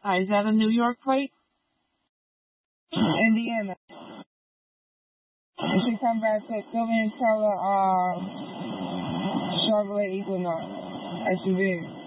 Is that a New York plate? Indiana. It should come back to silver in color, Chevrolet Equinox SUV.